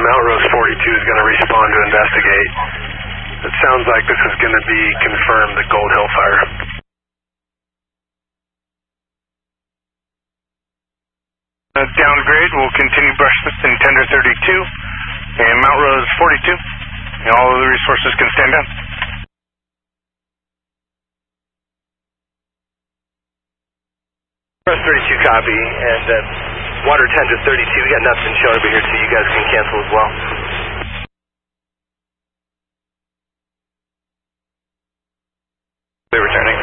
Mount Rose 42 is going to respond to investigate. It sounds like this is going to be confirmed, the Gold Hill fire. Downgrade, we'll continue brush in tender 32 and Mount Rose 42. And all of the resources can stand down. Brush 32 copy, and water tender 32, we got nothing showing over here, so you guys can cancel as well. They're returning.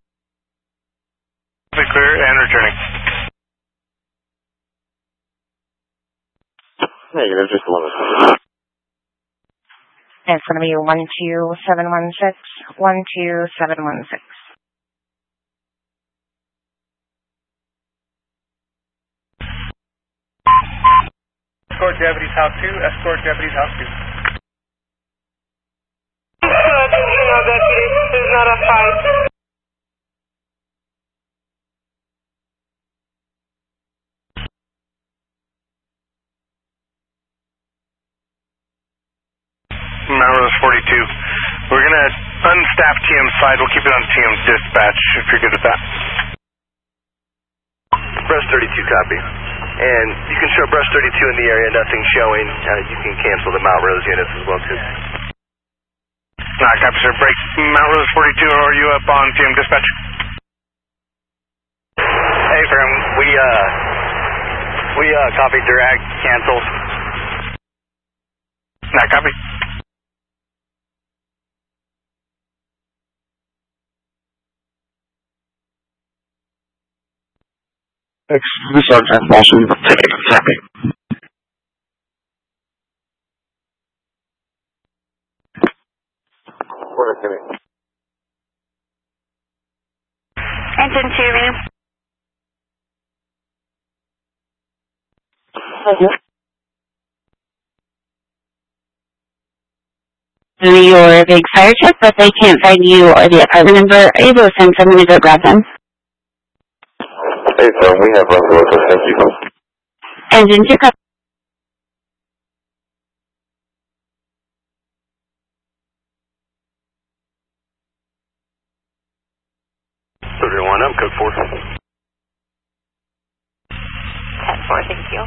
Clear and returning. Negative, just 11. It's going to be 12716, 12716. Escort Deputies House 2, escort Deputies House 2. No, Deputy, this is not a fight. Mount Rose 42. We're going to unstaff TM side. We'll keep it on TM dispatch if you're good with that. Brush 32 copy. And you can show Brush 32 in the area, nothing showing. You can cancel the Mount Rose units as well, too. Copy, sir. Break Mount Rose 42, or are you up on TM dispatch? Hey, firm. We copy drag, cancels. Copy. This is our transmission. Copy. Engine 2, ma'am. Your big fire truck, but they can't find you or the apartment number. Are you able to send someone to go grab them? Hey, sir, we have Russell. Thank you. Engine 2, copy. Soldier 1 up, code 4. 10-4, thank you.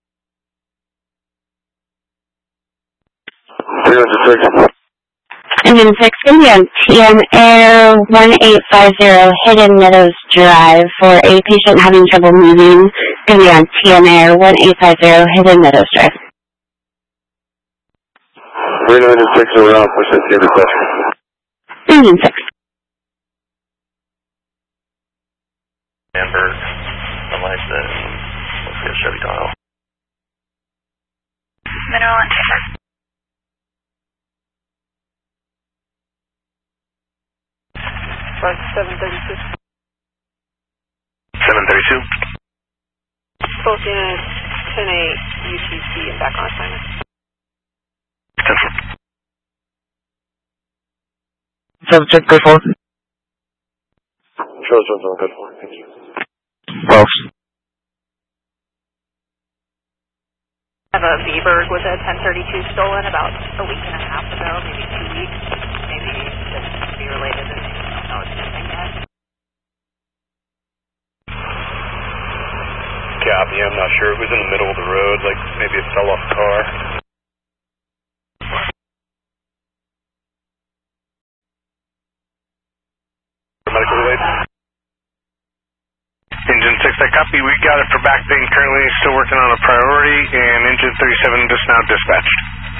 306. Engine 6, going to be on TM Air 1850 Hidden Meadows Drive for a patient having trouble moving. Going to be on TM Air 1850 Hidden Meadows Drive. 306 around, push that to the question. Engine 6. Amber, like the, let's get Chevy Tahoe. Mineral and paper. 732. 732. Both units, 10-8 UTC and back on assignment. 10-4. 7 check, good for. Sure, good for. Thank you. False. I have a V-Berg with a 1032 stolen about a week and a half ago, maybe 2 weeks. Maybe this could be related to anything. I don't know it's anything yet. Copy, I'm not sure. It was in the middle of the road, like maybe it fell off the car. Medical related. Engine 6, I copy. We got it for back being currently still working on a priority, and Engine 37 just now dispatched.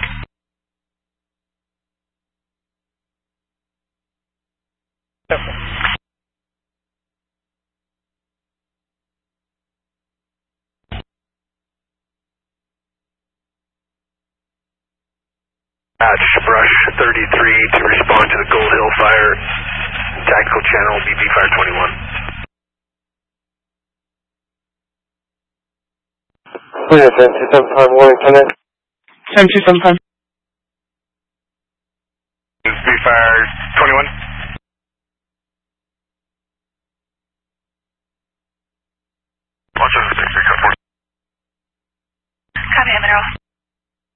Just brush 33 to respond to the Gold Hill fire. Tactical channel BB Fire 21. Clear, 10-275 warning, 10-8. 10-275. BB Fire 21. Copy, Mineral.